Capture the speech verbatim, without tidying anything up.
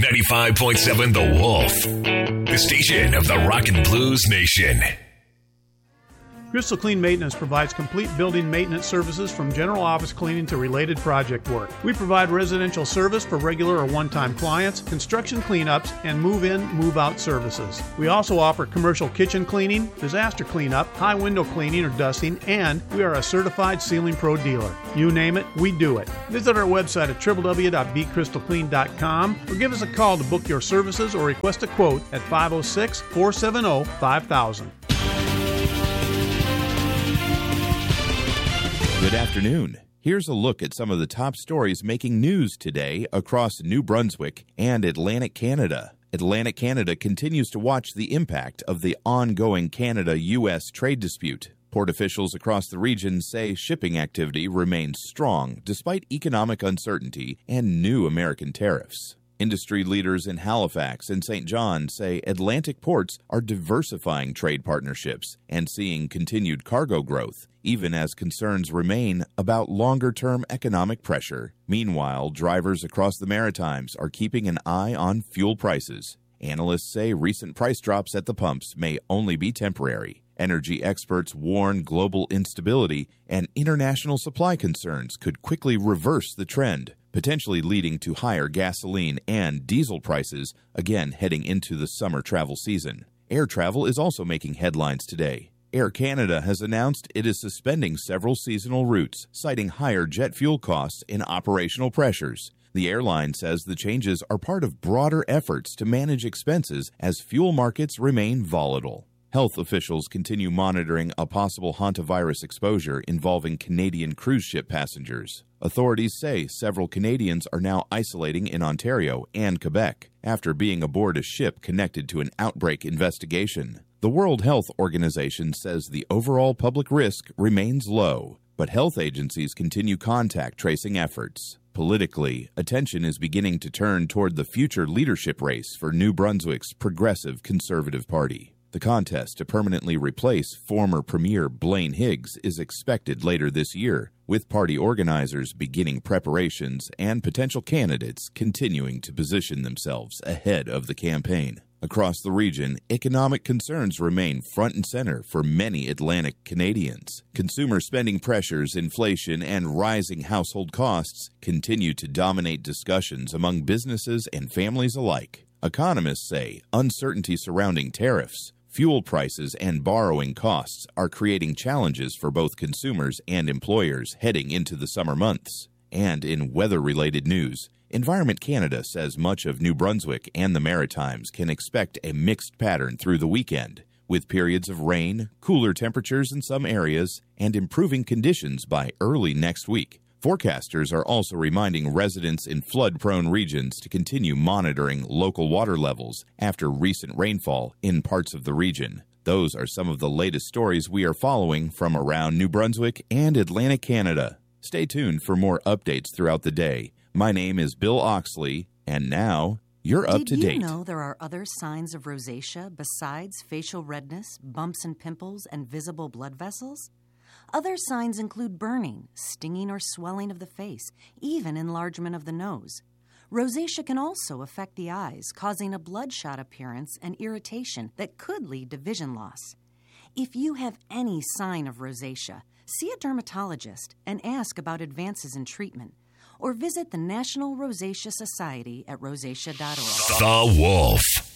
ninety-five point seven The Wolf, the station of the Rock and Blues Nation. Crystal Clean Maintenance provides complete building maintenance services from general office cleaning to related project work. We provide residential service for regular or one-time clients, construction cleanups, and move-in, move-out services. We also offer commercial kitchen cleaning, disaster cleanup, high window cleaning or dusting, and we are a certified Ceiling Pro dealer. You name it, we do it. Visit our website at w w w dot b crystal clean dot com or give us a call to book your services or request a quote at five oh six, four seven oh, five thousand. Good afternoon. Here's a look at some of the top stories making news today across New Brunswick and Atlantic Canada. Atlantic Canada continues to watch the impact of the ongoing Canada U S trade dispute. Port officials across the region say shipping activity remains strong despite economic uncertainty and new American tariffs. Industry leaders in Halifax and Saint John say Atlantic ports are diversifying trade partnerships and seeing continued cargo growth, even as concerns remain about longer-term economic pressure. Meanwhile, drivers across the Maritimes are keeping an eye on fuel prices. Analysts say recent price drops at the pumps may only be temporary. Energy experts warn global instability and international supply concerns could quickly reverse the trend, potentially leading to higher gasoline and diesel prices, again heading into the summer travel season. Air travel is also making headlines today. Air Canada has announced it is suspending several seasonal routes, citing higher jet fuel costs and operational pressures. The airline says the changes are part of broader efforts to manage expenses as fuel markets remain volatile. Health officials continue monitoring a possible hantavirus exposure involving Canadian cruise ship passengers. Authorities say several Canadians are now isolating in Ontario and Quebec after being aboard a ship connected to an outbreak investigation. The World Health Organization says the overall public risk remains low, but health agencies continue contact tracing efforts. Politically, attention is beginning to turn toward the future leadership race for New Brunswick's Progressive Conservative Party. The contest to permanently replace former Premier Blaine Higgs is expected later this year, with party organizers beginning preparations and potential candidates continuing to position themselves ahead of the campaign. Across the region, economic concerns remain front and center for many Atlantic Canadians. Consumer spending pressures, inflation, and rising household costs continue to dominate discussions among businesses and families alike. Economists say uncertainty surrounding tariffs, fuel prices, and borrowing costs are creating challenges for both consumers and employers heading into the summer months. And in weather-related news, Environment Canada says much of New Brunswick and the Maritimes can expect a mixed pattern through the weekend, with periods of rain, cooler temperatures in some areas, and improving conditions by early next week. Forecasters are also reminding residents in flood-prone regions to continue monitoring local water levels after recent rainfall in parts of the region. Those are some of the latest stories we are following from around New Brunswick and Atlantic Canada. Stay tuned for more updates throughout the day. My name is Bill Oxley, and now you're up to date. Did you know there are other signs of rosacea besides facial redness, bumps and pimples, and visible blood vessels? Other signs include burning, stinging or swelling of the face, even enlargement of the nose. Rosacea can also affect the eyes, causing a bloodshot appearance and irritation that could lead to vision loss. If you have any sign of rosacea, see a dermatologist and ask about advances in treatment, or visit the National Rosacea Society at rosacea dot org. The Wolf.